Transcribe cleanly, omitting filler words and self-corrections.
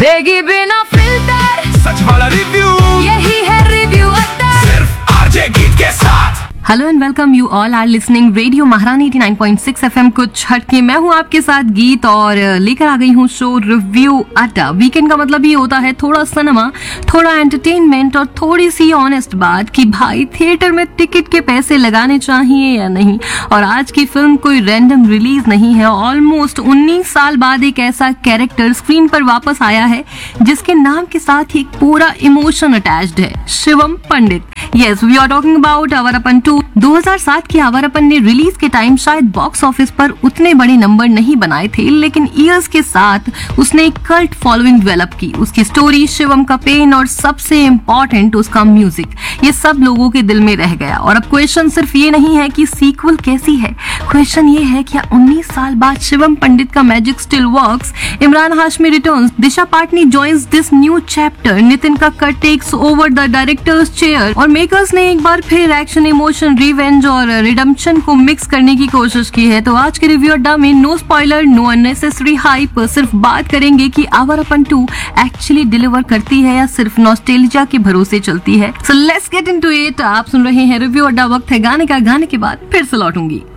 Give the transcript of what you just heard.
देगी बिना फिल्टर सच वाला रिव्यू, यही है रिव्यू अड्डा सिर्फ आरजे गीत के साथ। Hello and welcome, you all are listening radio महारानी 89.6 एफएम कुछ हटके। मैं हूं आपके साथ गीत और लेकर आ गई हूं शो रिव्यू अड्डा। वीकेंड का मतलब ये होता है थोड़ा सिनेमा, थोड़ा एंटरटेनमेंट और थोड़ी सी ऑनेस्ट बात कि भाई थिएटर में टिकट के पैसे लगाने चाहिए या नहीं। और आज की फिल्म कोई रैंडम रिलीज नहीं है। ऑलमोस्ट 19 साल बाद एक ऐसा कैरेक्टर स्क्रीन पर वापस आया है जिसके नाम के साथ ही एक पूरा इमोशन अटैच्ड है, शिवम पंडित। Yes, we are talking about Awarapan 2। 2007 की आवारापन ने रिलीज के टाइम शायद बॉक्स ऑफिस पर उतने बड़े नंबर नहीं बनाए थे, लेकिन ईयर्स के साथ उसने एक कल्ट फॉलोइंग डेवलप की। उसकी स्टोरी, शिवम का पेन और सबसे इम्पोर्टेंट उसका म्यूजिक, ये सब लोगों के दिल में रह गया। और अब क्वेश्चन सिर्फ ये नहीं है कि सीक्वल कैसी है, क्वेश्चन ये है क्या 19 साल बाद शिवम पंडित का magic still works. Imran Hashmi returns, Disha Patni joins this new chapter, Nitin Kakkar takes over the directors chair और मेकर्स ने एक बार फिर एक्शन, इमोशन, रिवेंज और रिडेम्पशन को मिक्स करने की कोशिश की है। तो आज के रिव्यू अड्डा में no spoiler, know unnecessary hype, सिर्फ बात करेंगे कि आवारापन 2 एक्चुअली डिलीवर करती है या सिर्फ नॉस्टैल्जिया के भरोसे चलती है। So let's get into it. आप सुन रहे हैं रिव्यू अड्डा। वक्त है गाने का, गाने के बाद फिर से लौटूंगी।